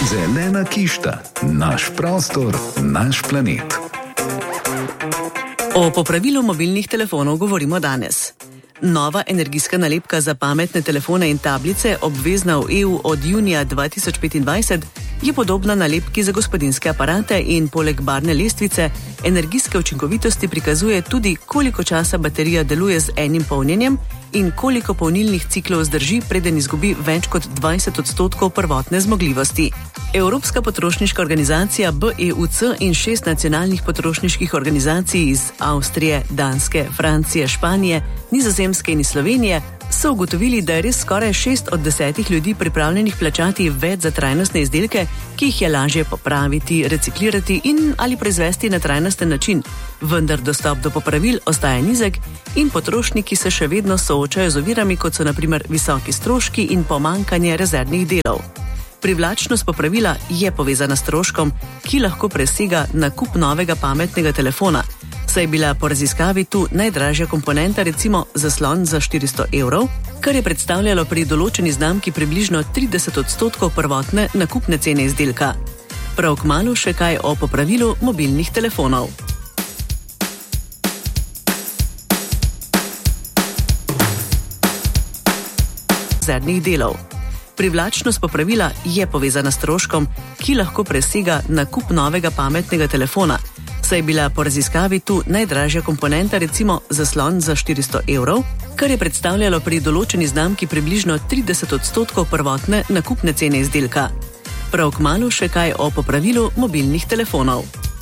Zelena kišta, naš prostor, naš planet. O popravilu mobilnih telefonov govorimo danes. Nova energijska nalepka za pametne telefone in tablice, obvezna v EU od junija 2025, je podobna nalepki za gospodinjske aparate in poleg barvne lestvice energijske učinkovitosti prikazuje tudi, koliko časa baterija deluje z enim polnjenjem in koliko polnilnih ciklov zdrži, preden izgubi več kot 20% prvotne zmogljivosti. Evropska potrošniška organizacija BEUC in 6 nacionalnih potrošniških organizacij iz Avstrije, Danske, Francije, Španije, Nizozemske in Slovenije so ugotovili, da je res skoraj 6 od 10 ljudi pripravljenih plačati več za trajnostne izdelke, ki jih je lažje popraviti, reciklirati in ali proizvesti na trajnosten način, vendar dostop do popravil ostaja nizek in potrošniki se še vedno soočajo z ovirami, kot so na primer visoki stroški in pomanjkanje rezervnih delov. Privlačnost popravila je povezana s stroškom, ki lahko presega nakup novega pametnega telefona, saj je bila po raziskavi tu najdražja komponenta recimo zaslon za 400 evrov, kar je predstavljalo pri določeni znamki približno 30% prvotne nakupne cene izdelka. Prav kmalu še kaj o popravilu mobilnih telefonov. Zadnjih delov. Privlačnost popravila je povezana s stroškom, ki lahko presega nakup novega pametnega telefona, saj je bila po raziskavi tu najdražja komponenta recimo zaslon za 400 evrov, kar je predstavljalo pri določeni znamki približno 30% prvotne nakupne cene izdelka. Prav kmalu še kaj o popravilu mobilnih telefonov.